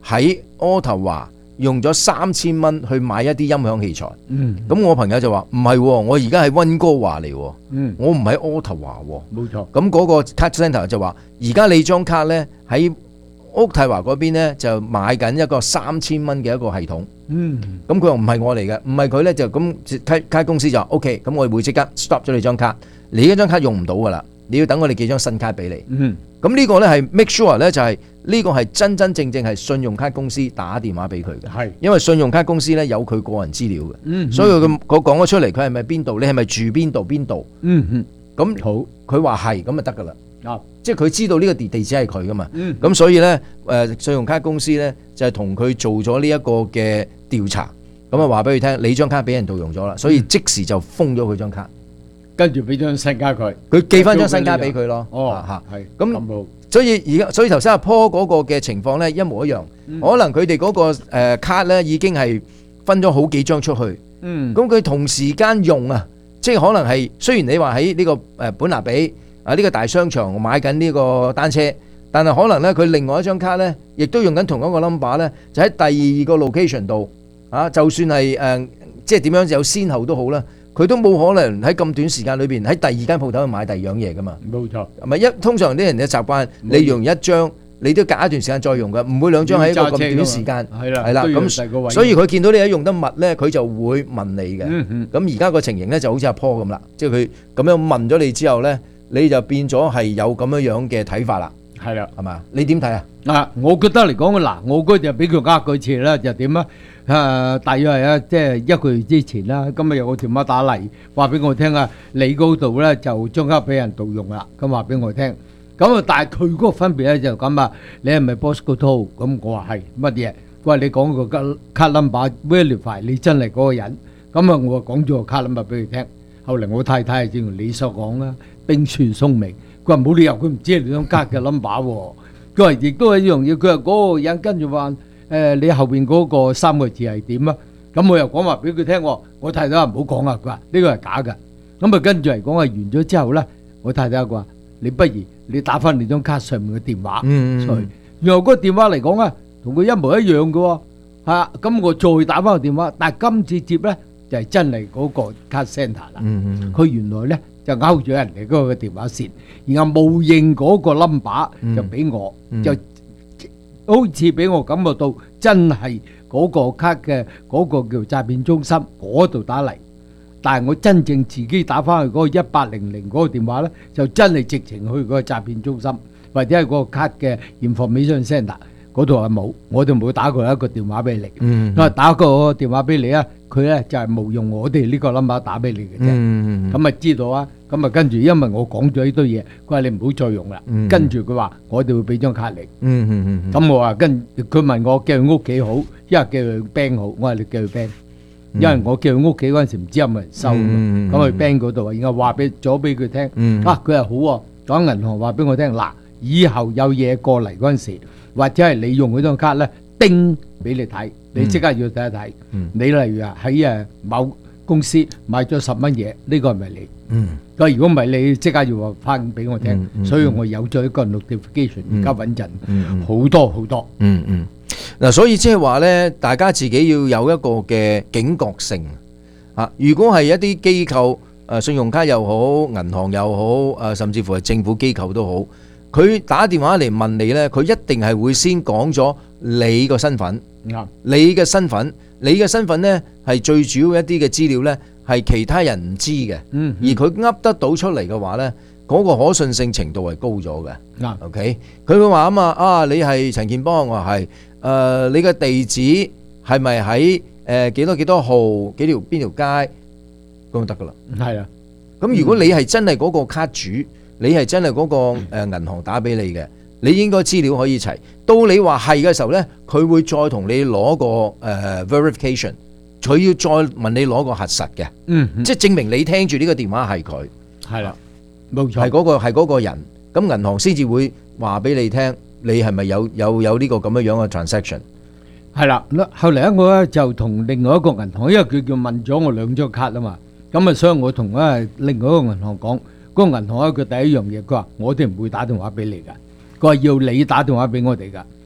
喺渥太華用咗三千蚊去買一啲音響器材。 嗯， 咁我朋友就話唔係，我而家喺溫哥華嚟， 嗯， 我唔喺渥太華。 冇錯。 咁嗰個 card centre 就話，而家你張卡咧喺渥太華嗰邊咧就買緊一個三千蚊嘅一個系統。 嗯， 咁佢又唔係我嚟嘅，唔係佢咧就咁卡卡公司就 OK，咁我哋會即刻 stop 咗你張卡，你嗰張卡用唔到噶啦，你要等我哋寄張新卡俾你。 嗯， 咁呢個咧係 make sure 咧就係呢個係真真正正係信用卡公司打電話俾佢嘅， 係因為信用卡公司咧有佢個人資料嘅， 嗯， 所以佢佢講咗出嚟，佢係咪邊度？你係咪住邊度邊度？ 嗯嗯， 咁好，佢話係咁就得噶啦。 啊， 即係佢知道呢個地地址係佢噶嘛， 嗯， 咁所以咧誒信用卡公司咧就係同佢做咗呢一個嘅調查，咁啊話俾佢聽，你張卡俾人盜用咗啦，所以即時就封咗佢張卡， 跟住俾張新卡佢， 佢寄翻張新卡俾佢咯。 哦， 嚇係咁，所以而家所以頭先阿 Paul 嗰個嘅情況咧一模一樣， 嗯可能佢哋嗰個誒卡咧已經係分咗好幾張出去， 嗯， 咁佢同時間用啊，即係可能係雖然你話喺呢個誒本拿比啊呢個大商場買緊呢個單車，但係可能咧佢另外一張卡咧，亦都用緊同一個 number 咧，就喺第二個 location 度啊，就算係誒即係點樣有先後都好啦，佢都冇可能喺咁短時間裏邊喺第二間鋪頭去買第二樣嘢噶嘛。 冇錯， 係咪一通常啲人嘅習慣，你用一張，你都隔一段時間再用嘅，唔會兩張喺一個咁短時間。 係啦， 係啦，咁所以佢見到你一用得密咧，佢就會問你嘅。 嗯嗯。 咁而家個情形咧就好似阿 Paul 咁啦，即係佢咁樣問咗你之後咧，你就變咗係有咁樣樣嘅睇法啦。 係啦， 係嘛？你點睇啊？ 嗱，我覺得嚟講嗱，我嗰日俾佢呃佢次啦，就點啊？誒，大約係啊，即係一個月之前啦。今日有個電話打嚟，話俾我聽啊，你嗰度咧就張卡俾人盜用啦。咁話俾我聽。咁啊，但係佢嗰個分別咧就咁啊，你係咪 Bosco Toe？咁我話係乜嘢？佢話你講個卡卡 number verify，你真係嗰個人。咁啊，我講咗個卡 number 俾佢聽。後嚟我太太正如你所講啦，冰雪聰明。佢話冇理由佢唔知你張卡嘅 number 喎。佢話亦都係一樣嘢。佢話嗰個人跟住話誒，你後邊嗰個三個字係點啊？咁我又講話俾佢聽喎。我太太話唔好講啊，佢話呢個係假嘅。咁啊，跟住嚟講係完咗之後咧，我太太佢話你不如你打翻你張卡上面嘅電話。嗯嗯。然後嗰個電話嚟講啊，同佢一模一樣嘅喎。嚇，咁我再打翻個電話，但係今次接咧就係真係嗰個卡 centre 啦。嗯嗯。佢原來咧就勾咗人哋嗰個電話線，然後冒認嗰個 number 就俾我，就好似俾我感覺到真係嗰個卡嘅嗰個叫詐騙中心嗰度打嚟，但係我真正自己打翻去嗰個一八零零嗰個電話咧，就真係直情去嗰個詐騙中心或者係嗰個卡嘅 information centre嗰度係冇，我哋冇打過一個電話俾你。嗯，我打個電話俾你啊，佢咧就係冒用我哋呢個 number 打俾你嘅啫。嗯，咁咪知道啊？咁啊跟住，因為我講咗呢堆嘢，佢話你唔好再用啦。嗯，跟住佢話我哋會俾張卡你。嗯嗯嗯。咁我話跟，佢問我叫佢屋企好，一係叫佢 bank 好，我話你叫佢 bank，因為我叫佢屋企嗰陣時唔知有冇人收，咁去 bank 嗰度啊，然後話俾咗俾佢聽。啊，佢係好喎，講銀行話俾我聽，嗱，以後有嘢過嚟嗰陣時，或者係你用嗰張卡咧，叮俾你睇，你即刻要睇一睇。你例如啊喺誒某公司買咗十蚊嘢，呢個係咪你？嗯。佢話如果唔係你即刻要話翻俾我聽，所以我有咗一個 notification，而家穩陣好多好多。 嗯嗯。嗱，所以即係話咧，大家自己要有一個嘅警覺性啊！如果係一啲機構，誒信用卡又好，銀行又好，誒甚至乎係政府機構都好，佢打電話嚟問你咧，佢一定係會先講咗你個身份，你嘅身份，你嘅身份咧係最主要一啲嘅資料咧係其他人唔知嘅，而佢噏得到出嚟嘅話咧，嗰個可信性程度係高咗嘅。OK，佢會話啊嘛，啊你係陳健邦，我話係。誒、呃，你嘅地址係咪喺誒幾多幾多號幾條邊條街咁就得噶啦？ 係啊， 咁如果你係真係嗰個卡主，你係真係嗰個誒銀行打俾你嘅，你應該資料可以齊。到你話係嘅時候咧，佢會再同你攞個誒、呃、verification，佢要再問你攞個核實嘅，嗯，即係證明你聽住呢個電話係佢，係啦，冇錯，係嗰個係嗰個人，咁銀行先至會話俾你聽。你係咪有有有呢個咁樣樣嘅 transaction？ 係啦，後嚟咧我咧就同另外一個銀行，因為佢叫問咗我兩張卡啊嘛，咁啊所以我同咧另外一個銀行講，嗰個銀行咧佢第一樣嘢，佢話我哋唔會打電話俾你㗎，佢話要你打電話俾我哋㗎。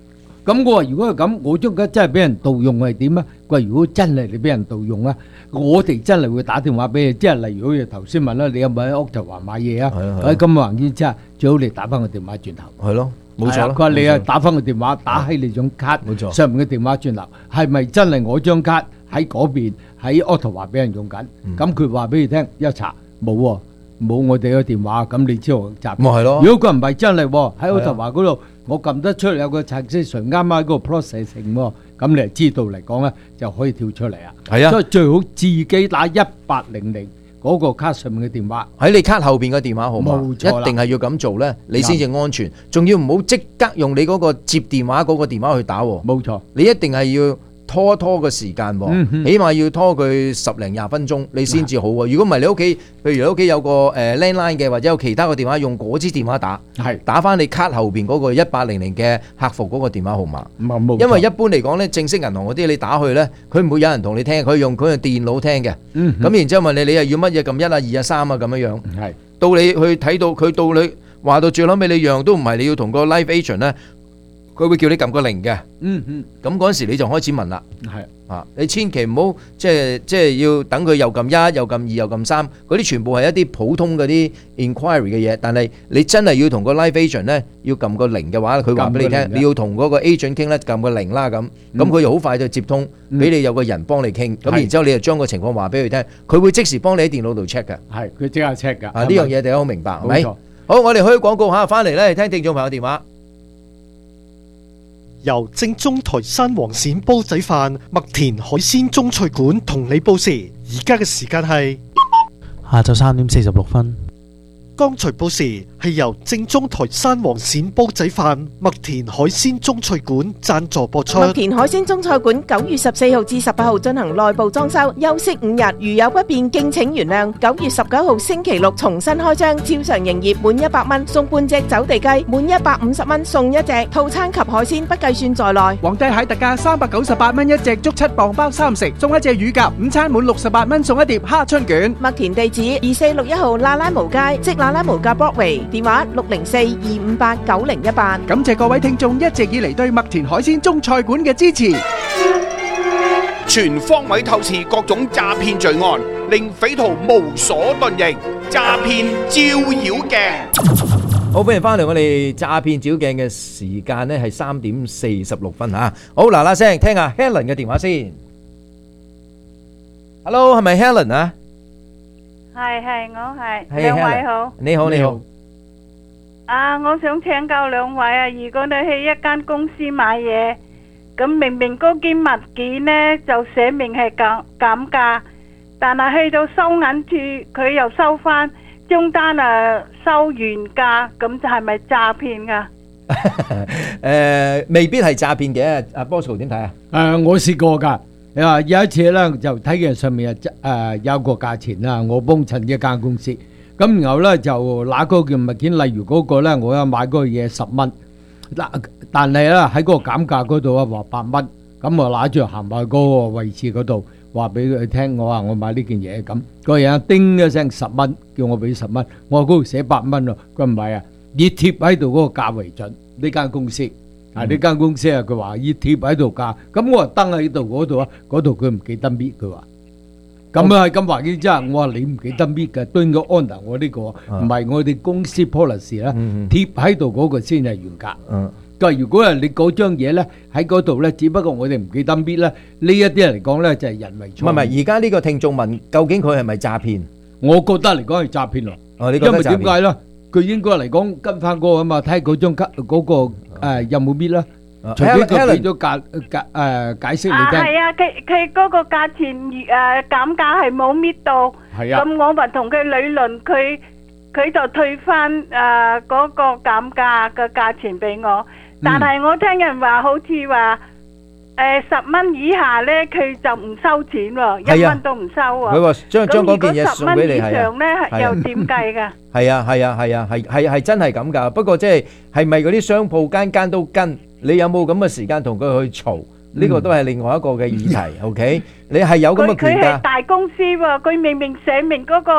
咁我話如果係咁，我張卡真係俾人盜用係點啊？佢話如果真係你俾人盜用啊，我哋真係會打電話俾你，即係例如好似頭先問啦，你有冇喺屋頭華買嘢啊？喺咁嘅環境之下，最好你打翻個電話轉頭。 係咯，冇錯咯。 佢話你啊打翻個電話，打喺你張卡上面嘅電話轉頭，係咪真係我張卡喺嗰邊喺屋頭華俾人用緊？咁佢話俾你聽，一查冇喎。冇我哋嘅電話，咁你知道集。 咪係咯。 如果佢唔係真係喎，喺奧特華嗰度，我撳得出有個程式純啱啱嗰個 processing 喎，咁你就知道嚟講咧，就可以跳出嚟啊。 係啊， 所以最好自己打一八零零嗰個卡上面嘅電話， 喺你卡後邊嘅電話號碼， 冇錯啦一定係要咁做咧，你先至安全。仲要唔好即刻用你嗰個接電話嗰個電話去打喎。 冇錯， 你一定係要拖一拖個時間喎， 嗯哼起碼要拖佢十零廿分鐘，你先至好喎。如果唔係你屋企，譬如你屋企有個誒 landline 嘅，或者有其他個電話，用嗰支電話打， 係打翻你卡後邊嗰個一八零零嘅客服嗰個電話號碼。 冇錯， 因為一般嚟講咧，正式銀行嗰啲你打去咧，佢唔會有人同你聽，佢用佢用電腦聽嘅。 嗯哼咁然之後問你，你係要乜嘢？撳一啊、二啊、三啊咁樣樣。 係到你去睇到佢到你話到最撚尾，你樣都唔係，你要同個 live agent 咧，佢會叫你撳個零嘅。 嗯嗯， 咁嗰陣時你就開始問啦。 係啊，你千祈唔好即係即係要等佢又撳一又撳二又撳三，嗰啲全部係一啲普通嗰啲 inquiry 嘅嘢。但係你真係要同個 live agent 咧，要撳個零嘅話，佢話俾你聽，你要同嗰個 agent 傾咧，撳個零啦咁。咁佢就好快就接通，俾你有個人幫你傾。咁然之後你就將個情況話俾佢聽，佢會即時幫你喺電腦度 check 嘅。 係佢即刻 check 㗎。 啊，呢樣嘢大家好明白，係咪？ 冇錯。 好，我哋去廣告下，翻嚟咧聽聽眾朋友電話。 由正宗台山黃鱔煲仔飯、麥田海鮮中菜館同你報時，而家嘅時間係下晝三點四十六分。 剛才報時係由正宗台山黃鱔煲仔飯、麥田海鮮中菜館贊助播出。 麥田海鮮中菜館九月十四號至十八號進行內部裝修，休息五日，如有不便敬請原諒。九月十九號星期六重新開張，照常營業，滿一百蚊送半隻走地雞，滿一百五十蚊送一隻套餐及海鮮不計算在內。 皇帝蟹特價三百九十八蚊一隻，足七磅包三食，送一隻乳鴿。午餐滿六十八蚊送一碟蝦春卷。 麥田地址二四六一號喇喇無街，即喇喇無價 Broadway， 電話六零四二五八九零一八。 感謝各位聽眾一直以嚟對麥田海鮮中菜館嘅支持。 全方位透視各種詐騙罪案，令匪徒無所遁形。詐騙照妖鏡。 好，歡迎翻嚟我哋詐騙照鏡嘅時間呢係三點四十六分吓。好，嗱嗱聲聽下 Helen 嘅電話先。Hello， 係咪 Helen 啊？ 係係，我係係兩位 Helen 好。 你好，你好。 啊，我想請教兩位啊，如果你去一間公司買嘢，咁明明嗰件物件呢就寫明係減減價，但係去到收銀處佢又收翻張單啊，收原價，咁就係咪詐騙噶？ 誒，未必係詐騙嘅。阿 Bosco 點睇啊？ 誒，我試過㗎。你話有一次咧，就睇嘅上面啊誒有個價錢啦，我幫襯一間公司，咁然後咧就拿嗰件物件，例如嗰個咧，我有買嗰個嘢十蚊，嗱但係咧喺嗰個減價嗰度啊話八蚊，咁我拿住行埋嗰個位置嗰度，話俾佢聽，我話我買呢件嘢咁，嗰個人叮一聲十蚊，叫我俾十蚊，我話嗰度寫八蚊咯，佢唔係啊，以貼喺度嗰個價為準，呢間公司。啊！呢間公司啊，佢話要貼喺度價，咁我話登喺度嗰度啊，嗰度佢唔記得搣，佢話咁啊，咁環境之下，我話你唔記得搣嘅，對個 honor 我呢個唔係我哋公司 policy 啦，貼喺度嗰個先係原價。佢話如果係你嗰張嘢咧喺嗰度咧，只不過我哋唔記得搣咧，呢一啲嚟講咧就係人為錯。 唔係唔係，而家呢個聽眾問，究竟佢係咪詐騙？ 我覺得嚟講係詐騙咯。 哦，你覺得詐騙？ 因為點解咧？佢應該嚟講跟翻嗰個啊嘛，睇嗰張卡嗰個。誒有冇搣啦？除非佢俾咗價價誒解釋你聽。 啊係啊，佢佢嗰個價錢誒減價係冇搣到。係啊。咁我咪同佢理論，佢佢就退翻誒嗰個減價嘅價錢俾我。但係我聽人話，好似話誒十蚊以下咧，佢就唔收錢喎，一蚊都唔收喎。 佢話將將嗰件嘢送俾你係啊。 咁如果十蚊以上咧，又點計㗎？ 係啊係啊係啊係係係真係咁㗎，不過即係係咪嗰啲商鋪間間都跟？你有冇咁嘅時間同佢去嘈？呢個都係另外一個嘅議題。OK，你係有咁嘅權㗎。 佢佢係大公司喎，佢明明寫明嗰個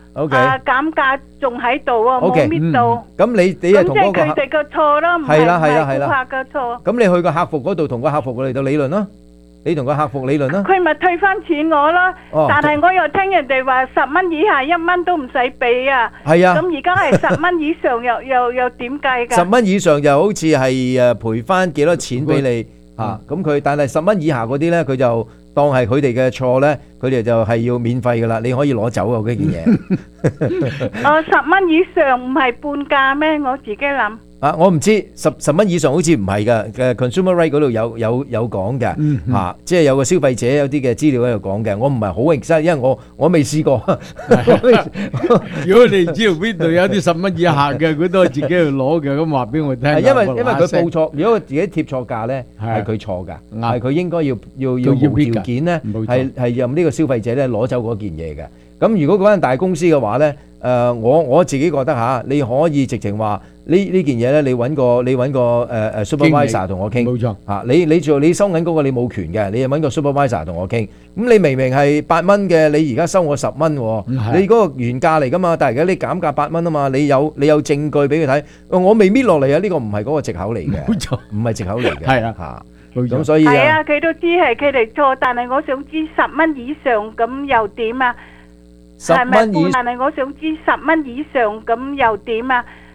OK 啊減價仲喺度啊，冇 OK， 搣到。 咁你你係咁即係同嗰個客佢哋嘅錯啦，唔係係啦係啦唔係係啦顧客嘅錯。 咁你去個客服嗰度同個客服嚟到理論啦，你同個客服理論啦。 佢咪退翻錢我咯， 哦但係我又聽人哋話十蚊以下一蚊都唔使俾啊。 係啊咁而家係十蚊以上又又又點計㗎？ 十蚊以上就好似係誒賠翻幾多錢俾你嚇，咁佢但係十蚊以下嗰啲咧，佢就當係佢哋嘅錯咧，佢哋就係要免費噶啦，你可以攞走啊嗰件嘢。 哦，十蚊以上唔係半價咩？我自己諗。 啊，我唔知十十蚊以上好似唔係㗎，嘅 consumer right 嗰度有有有講嘅嗯嗯嚇，即係有個消費者有啲嘅資料喺度講嘅，我唔係好 exact，因為我我未試過。 如果你知道邊度有啲十蚊以下嘅，佢都係自己去攞嘅，咁話俾我聽。 係因為因為佢嗱嗱聲報錯，如果佢自己貼錯價咧，係佢錯㗎，係佢應該要要要佢要無 pick 㗎條件咧， 冇錯係係任呢個消費者咧攞走嗰件嘢嘅。咁如果嗰間大公司嘅話咧，誒我我自己覺得嚇，你可以直情話呢呢件嘢咧，你揾個你揾個誒誒 supervisor 同我傾， 冇錯嚇，你你做你收緊嗰個你冇權嘅，你揾個 supervisor 同我傾。咁你明明係八蚊嘅，你而家收我十蚊喎， 係你嗰個原價嚟㗎嘛，但係而家你減價八蚊啊嘛，你有你有證據俾佢睇，我未搣落嚟啊，呢個唔係嗰個藉口嚟嘅， 冇錯， 唔係藉口嚟嘅， 係啊嚇，咁所以係啊啊，佢都知係佢哋錯，但係我想知十蚊以上咁又點啊？ 十係咪蚊以半？但係我想知十蚊以上咁又點啊？